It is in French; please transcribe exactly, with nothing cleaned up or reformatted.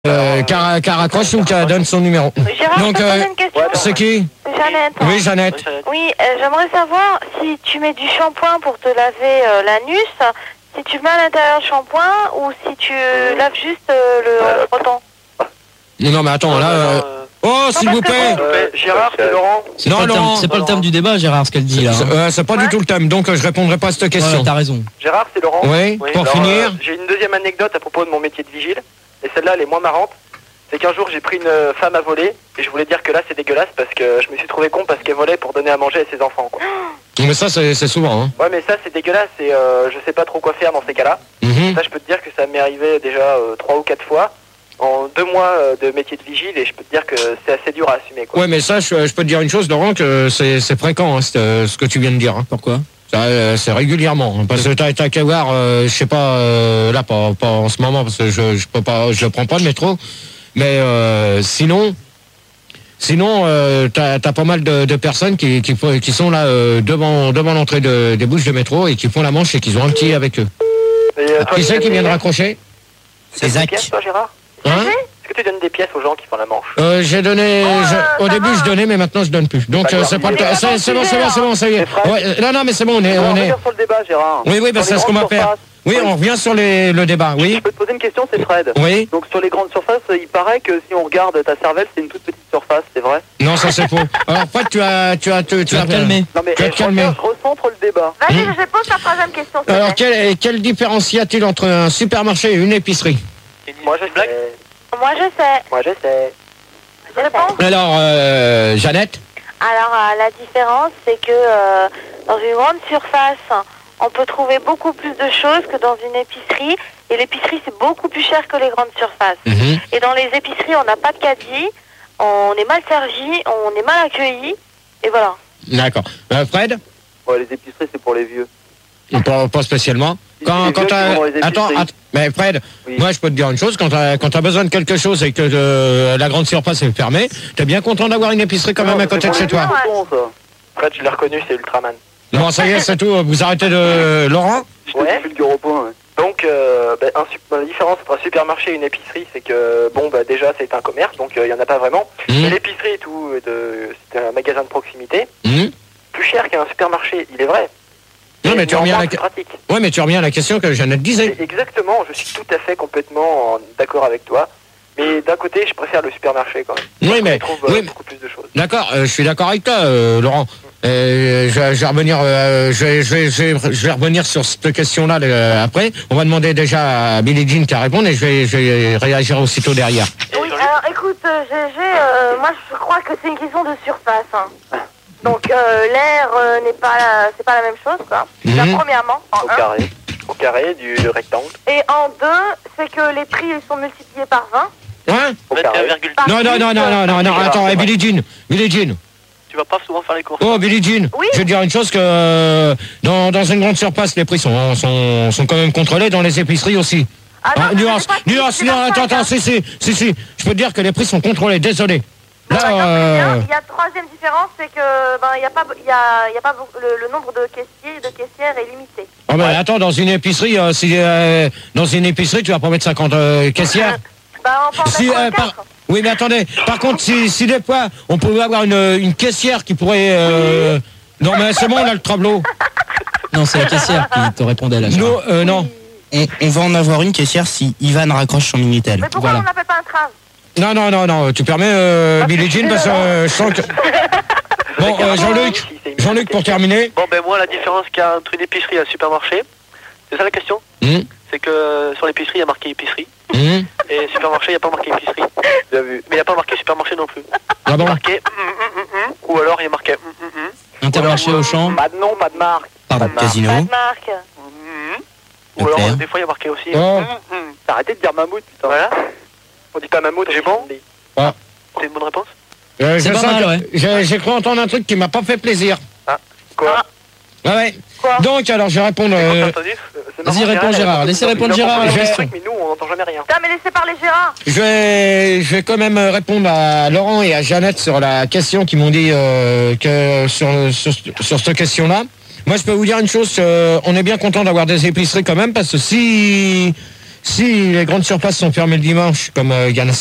Euh, qu'elle qu'elle raccroche ou qu'elle donne son numéro. Gérard, donc, je te euh, pose une question. c'est qui? Jeannette. Oui, Jeannette. Oui, euh, j'aimerais savoir si tu mets du shampoing pour te laver euh, l'anus, si tu mets à l'intérieur le shampoing ou si tu laves juste euh, le frottant. Non, mais attends, là... Euh... Oh, s'il vous plaît euh, Gérard, c'est Laurent. C'est Non, pas, le thème- Laurent. c'est pas le thème du débat, Gérard, ce qu'elle dit là. C'est hein. euh, c'est pas Ouais. du tout le thème, donc euh, je répondrai pas à cette Ouais, question. t'as raison. Gérard, c'est Laurent. Oui, Oui, pour alors, finir. euh, j'ai une deuxième anecdote à propos de mon métier de vigile. Et celle-là, elle est moins marrante. C'est qu'un jour, j'ai pris une euh, femme à voler. Et je voulais dire que là, c'est dégueulasse parce que je me suis trouvé con parce qu'elle volait pour donner à manger à ses enfants, quoi. Mais ça, c'est c'est souvent. Hein. Ouais, mais ça, c'est dégueulasse et euh, je sais pas trop quoi faire dans ces cas-là. Mhm. Ça, je peux te dire que ça m'est arrivé déjà euh, trois ou quatre fois en deux mois euh, de métier de vigile et je peux te dire que c'est assez dur à assumer, quoi. Ouais, mais ça, je, je peux te dire une chose, Laurent, que c'est c'est fréquent, hein, c'est, euh, ce que tu viens de dire. Hein. Pourquoi? Ça, euh, c'est régulièrement. Hein, parce que t'as t'as qu'à voir, euh, je sais pas, euh, là, pas, pas en ce moment, parce que je, je peux pas, je prends pas le métro. Mais euh, sinon, sinon, euh, t'as as pas mal de, de personnes qui, qui, font- qui sont là euh, devant, devant l'entrée de, des bouches de métro et qui font la manche et qui ont un petit avec eux. Et, euh, toi, Qui tu c'est donnes qui vient de des- raccrocher? tu donnes des pièces, toi, Gérard? Hein? Est-ce que tu donnes des pièces aux gens qui font la manche? Euh, j'ai donné, Oh, je- euh, au ça début va. je donnais, mais maintenant je donne plus. Donc D'accord. euh, c'est pas le Mais cas. C'est c'est bon, c'est bon, c'est bon, ça y est. C'est frais. Ouais, euh, non, non, mais c'est bon, on est, On on va est. revenir sur le débat, Gérard. Oui, oui, bah, Sur c'est les ce qu'on va grandes faire. surfaces. Oui, on revient sur les, le débat. Oui, Je peux te poser une question, c'est Fred. oui. Donc sur les grandes surfaces, il paraît que si on regarde ta cervelle, c'est une toute petite surface, c'est vrai? Non, ça c'est faux. Alors Fred, tu as, tu as, tu, Tu vas as te calmer. Non mais Tu vas te je, calmer. reviens, je recentre le débat. Vas-y, Hmm. je pose la troisième question. s'il te Alors plaît. quelle, quelle différence y a-t-il entre un supermarché et une épicerie? Moi je sais. Moi, je sais. Moi je sais. Je réponds. Alors, euh, Jeannette? Alors, euh, la différence, c'est que euh, dans une grande surface, on peut trouver beaucoup plus de choses que dans une épicerie. Et l'épicerie, c'est beaucoup plus cher que les grandes surfaces. Mhm. Et dans les épiceries, on n'a pas de caddie, on est mal servi, on est mal accueilli. Et voilà. D'accord. Euh, Fred? Ouais, les épiceries c'est pour les vieux. Pas, pas spécialement. Si, Quand, c'est quand les vieux t'as- qui vont dans les attends, épiceries. attends, mais Fred, Oui. moi je peux te dire une chose, quand t'as quand t'as besoin de quelque chose et que euh, la grande surface est fermée, t'es bien content d'avoir une épicerie quand Non, même à c'est côté de pour chez les toi. vieux, c'est bon, ça. Fred, je l'ai reconnu, c'est Ultraman. Bon, ça y est, c'est tout. Vous arrêtez de... Laurent? Ouais. Au point, ouais. Donc, euh, ben, un sup- la différence entre un supermarché et une épicerie, c'est que, bon, bah, déjà, c'est un commerce, donc il n'y en a pas vraiment. Mmh. Et l'épicerie et tout, euh, de, c'est un magasin de proximité. Mmh. Plus cher qu'un supermarché, il est vrai. Non, mais tu reviens à la... plus pratique. Ouais, mais tu reviens à la question que Jeannette disait. Et exactement, je suis tout à fait complètement en- d'accord avec toi. Mais d'un côté, je préfère le supermarché quand même. Oui, Parce qu'on mais- y trouve oui, euh, mais- beaucoup plus de choses. D'accord, euh, je suis d'accord avec toi, euh, Laurent. Euh, je, vais- je vais revenir, euh, je, vais, je, vais, je, vais, je vais revenir sur cette question-là euh, après. On va demander déjà à Billie Jean qui répondre et je vais, je vais réagir aussitôt derrière. Oui, alors écoute, euh, G G, euh, moi je crois que c'est une question de surface. hein. Donc euh, l'air euh, n'est pas, la- c'est pas la même chose, quoi. Déjà, Mhm. premièrement, en Au un. carré. Au carré du du rectangle. Et en deux, c'est que les prix ils sont multipliés par vingt. Hein? Au carré. Par Non, non, plus, non, non, non, non, non, Gérard, attends, c'est eh, vrai. Billie Jean, Billie Jean. Tu vas pas souvent faire les courses. Oh, Billie Jean, Oui. je vais te dire une chose que euh, dans, dans une grande surface, les prix sont, sont, sont quand même contrôlés, dans les épiceries aussi. Ah non, Ah, mais nuance, c'est pas si- nuance, c'est non, pas attends, ça, attends, hein. si, si, si, si, je peux te dire que les prix sont contrôlés, désolé. Bon, Là, bah, non, euh, très bien. Il y a troisième différence, c'est que ben il y a pas, il y a, il y a pas beaucoup- le, le nombre de caissiers, de caissières est limité. oh, ben, attends, dans une épicerie, euh, si, euh, dans une épicerie, tu vas pas mettre cinquante euh, caissières. Bah on peut en Si, mettre euh, quatre. par- Oui, mais attendez, par contre, si, si des fois, on pouvait avoir une, une caissière qui pourrait... euh, Non, mais c'est bon, on a le tableau. Non, c'est la caissière qui te répondait là. Gérard. Non, euh, non. On, on va en avoir une caissière si Ivan raccroche son Minitel. Mais pourquoi Voilà. on n'appelle pas un trave? Non, non, non, non, tu permets, euh, Billie Jean, parce que euh, je sens que... Bon, euh, Jean-Luc, Jean-Luc, pour terminer. Bon, ben moi, la différence qu'il y a entre une épicerie et un supermarché, c'est ça la question? Hum, C'est que sur l'épicerie, il y a marqué épicerie. hum. Et supermarché, il n'y a pas marqué épicerie. Bien vu. Mais il n'y a pas marqué supermarché non plus. Ah Il y a bon? marqué hum, hum, hum, hum, ou alors il y a marqué hum, hum, hum. Intermarché au champ. Pas de nom, pas de marque. Pardon, Pas de marque. Casino. Pas de marque. Hum, hum. Ou Leclerc. alors, des fois, il y a marqué aussi. Oh. hum, hum. Arrêtez de dire mammouth, putain. Voilà. On dit pas mammouth, j'ai bon? Ah. C'est une bonne réponse? Euh, C'est je pas sens mal, que ouais. j'ai- J'ai cru entendre un truc qui m'a pas fait plaisir. Quoi? Ouais, ouais. Quoi? Donc, alors, je vais répondre... Quand euh, t'as entendu? C'est Vas-y, marrant, réponds, elle Gérard. a- Laissez il a- répondre il a Gérard à la entendu le question. truc, Mais nous, on n'entend jamais rien. Putain, mais laissez parler Gérard. Je vais, je vais quand même répondre à Laurent et à Jeannette sur la question qu'ils m'ont dit euh, que sur, sur, sur cette question-là. Moi, je peux vous dire une chose, euh, on est bien content d'avoir des épiceries quand même, parce que si si les grandes surfaces sont fermées le dimanche, comme il y en a